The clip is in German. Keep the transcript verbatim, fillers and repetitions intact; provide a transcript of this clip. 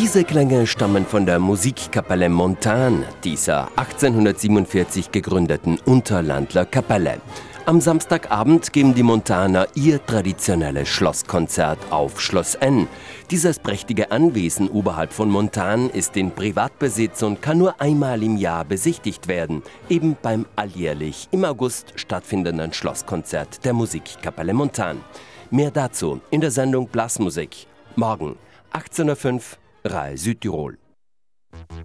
Diese Klänge stammen von der Musikkapelle Montan, dieser achtzehnhundertsiebenundvierzig gegründeten Unterlandler Kapelle. Am Samstagabend geben die Montaner ihr traditionelles Schlosskonzert auf Schloss N. Dieses prächtige Anwesen oberhalb von Montan ist in Privatbesitz und kann nur einmal im Jahr besichtigt werden, eben beim alljährlich im August stattfindenden Schlosskonzert der Musikkapelle Montan. Mehr dazu in der Sendung Blasmusik. Morgen, achtzehn Uhr fünf, R A I Südtirol.